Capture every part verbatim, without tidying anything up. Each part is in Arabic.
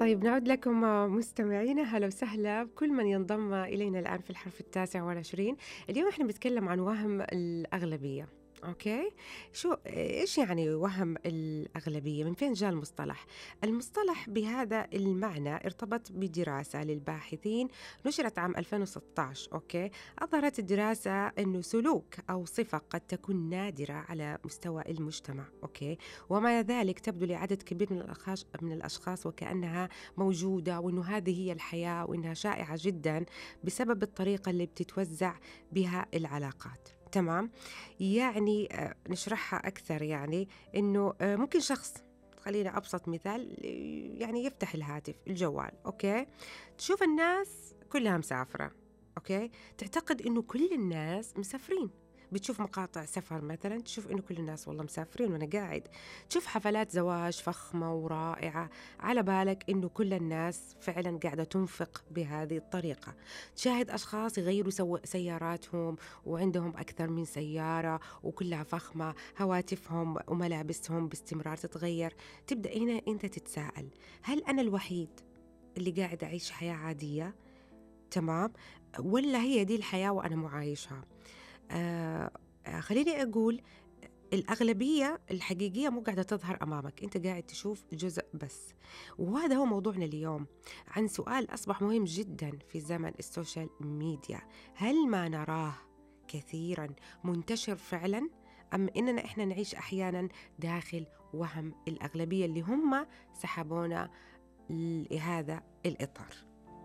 طيب نعود لكم مستمعينا، هلا وسهلا بكل من ينضم إلينا الآن في الحرف التاسع والعشرين. اليوم احنا بنتكلم عن وهم الأغلبية. أوكي، شو إيش يعني وهم الأغلبية؟ من فين جاء المصطلح؟ المصطلح بهذا المعنى ارتبط بدراسة للباحثين نشرت عام ألفين وستة عشر. أوكي، أظهرت الدراسة أنه سلوك أو صفة قد تكون نادرة على مستوى المجتمع. أوكي، ومع ذلك تبدو لعدد كبير من الأشخاص من الأشخاص وكأنها موجودة، وأنه هذه هي الحياة، وأنها شائعة جدا بسبب الطريقة اللي بتتوزع بها العلاقات. تمام، يعني آه، نشرحها أكثر. يعني أنه آه، ممكن شخص، خلينا أبسط مثال، آه، يعني يفتح الهاتف الجوال. أوكي، تشوف الناس كلها مسافرة. أوكي، تعتقد أنه كل الناس مسافرين. بتشوف مقاطع سفر مثلا، تشوف إنه كل الناس والله مسافرين وأنا قاعد. تشوف حفلات زواج فخمة ورائعة، على بالك إنه كل الناس فعلا قاعدة تنفق بهذه الطريقة. تشاهد أشخاص يغيروا سو- سياراتهم وعندهم أكثر من سيارة وكلها فخمة، هواتفهم وملابسهم باستمرار تتغير. تبدأ هنا أنت تتساءل، هل أنا الوحيد اللي قاعد أعيش حياة عادية؟ تمام، ولا هي دي الحياة وأنا معايشها؟ آه آه، خليني أقول الأغلبية الحقيقية مو قاعدة تظهر أمامك، أنت قاعد تشوف جزء بس. وهذا هو موضوعنا اليوم، عن سؤال أصبح مهم جدا في زمن السوشيال ميديا: هل ما نراه كثيرا منتشر فعلا، أم إننا إحنا نعيش أحيانا داخل وهم الأغلبية اللي هم سحبونا لهذا الإطار؟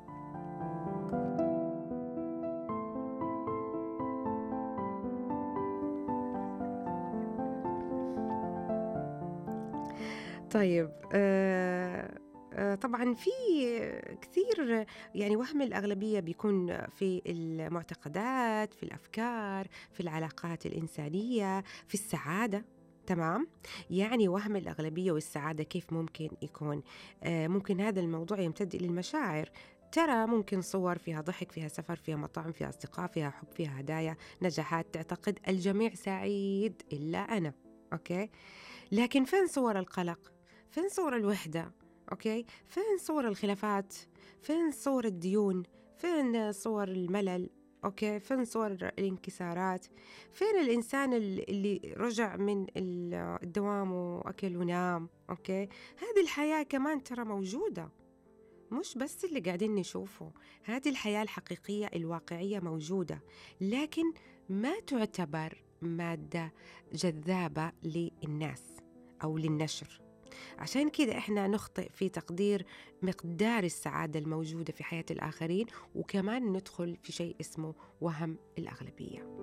طيب آه آه، طبعا في كثير، يعني وهم الأغلبية بيكون في المعتقدات، في الأفكار، في العلاقات الإنسانية، في السعادة. تمام، يعني وهم الأغلبية والسعادة كيف ممكن يكون؟ آه ممكن هذا الموضوع يمتد إلى المشاعر. ترى ممكن صور فيها ضحك، فيها سفر، فيها مطاعم، فيها أصدقاء، فيها حب، فيها هدايا، نجاحات، تعتقد الجميع سعيد إلا أنا. أوكي، لكن فين صور القلق؟ فين صور الوحدة؟ أوكي، فين صور الخلافات؟ فين صور الديون؟ فين صور الملل؟ أوكي، فين صور الانكسارات؟ فين الإنسان ال- اللي رجع من ال- الدوام وأكل ونام؟ أوكي، هذه الحياة كمان ترى موجودة، مش بس اللي قاعدين نشوفه. هذه الحياة الحقيقية الواقعية موجودة، لكن ما تعتبر مادة جذابة للناس أو للنشر. عشان كده إحنا نخطئ في تقدير مقدار السعادة الموجودة في حياة الآخرين، وكمان ندخل في شيء اسمه وهم الأغلبية.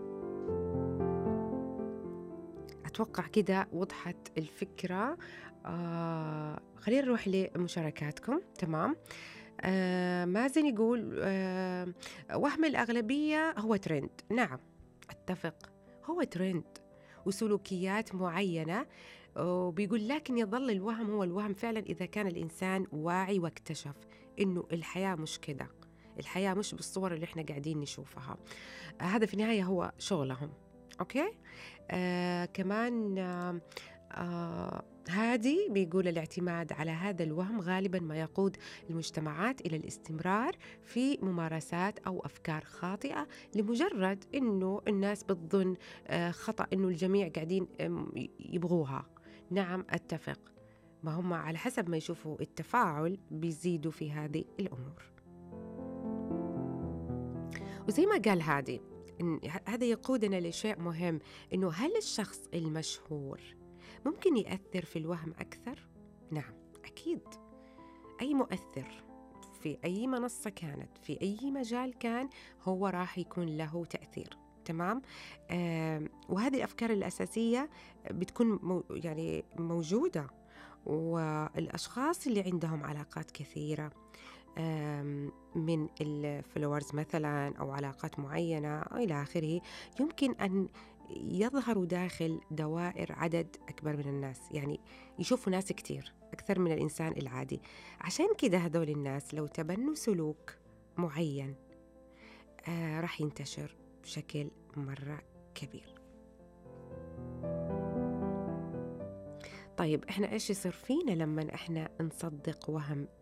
أتوقع كده وضحت الفكرة. آه خلينا نروح لمشاركاتكم. تمام، آه مازن يقول آه وهم الأغلبية هو ترند. نعم، أتفق، هو ترند وسلوكيات معينة. وبيقول لكن يظل الوهم هو الوهم فعلا إذا كان الإنسان واعي واكتشف إنه الحياة مش كده، الحياة مش بالصور اللي إحنا قاعدين نشوفها. آه هذا في النهاية هو شغلهم. أوكي، آه كمان آه آه هادي بيقول الاعتماد على هذا الوهم غالبا ما يقود المجتمعات إلى الاستمرار في ممارسات أو أفكار خاطئة لمجرد أنه الناس بتظن آه خطأ أنه الجميع قاعدين آم، يبغوها. نعم أتفق، ما هم على حسب ما يشوفوا التفاعل بيزيدوا في هذه الأمور. وزي ما قال هادي، إن هذا يقودنا لشيء مهم، إنه هل الشخص المشهور ممكن يأثر في الوهم أكثر؟ نعم أكيد، أي مؤثر في أي منصة كانت، في أي مجال كان، هو راح يكون له تأثير. تمام، آه وهذه الأفكار الأساسية بتكون مو يعني موجودة. والأشخاص اللي عندهم علاقات كثيرة آم، من الفلورز مثلا أو علاقات معينة أو إلى آخره، يمكن أن يظهروا داخل دوائر عدد أكبر من الناس، يعني يشوفوا ناس كتير أكثر من الإنسان العادي. عشان كده هذول الناس لو تبنوا سلوك معين آه راح ينتشر بشكل مرة كبير. طيب إحنا إيش يصير فينا لما إحنا نصدق وهم